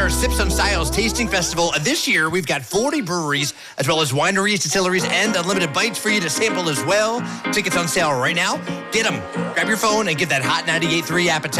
our Sips on Styles Tasting Festival. This year, we've got 40 breweries, as well as wineries, distilleries, and unlimited bites for you to sample as well. Tickets on sale right now. Get them. Grab your phone and get that Hot 98.3 app.